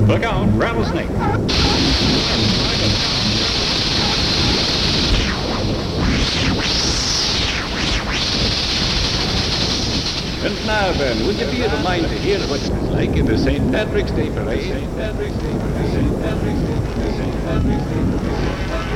Look out, rattlesnake. And now then, would you be of a mind to hear what it was like in the St. Patrick's Day parade?